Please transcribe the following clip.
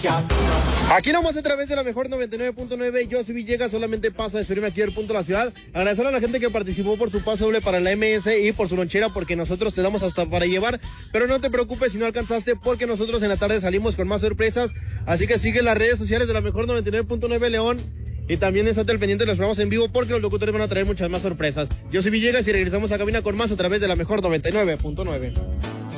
Aquí nomás a través de la mejor 99.9, yo soy Villegas, solamente paso a despedirme aquí del punto de la ciudad. Agradecer a la gente que participó por su pase doble para la MS y por su lonchera, porque nosotros te damos hasta para llevar, pero no te preocupes si no alcanzaste, porque nosotros en la tarde salimos con más sorpresas. Así que sigue las redes sociales de la mejor 99.9 León y también estate al pendiente de los programas en vivo, porque los locutores van a traer muchas más sorpresas. Yo soy Villegas y regresamos a cabina con más a través de la mejor 99.9.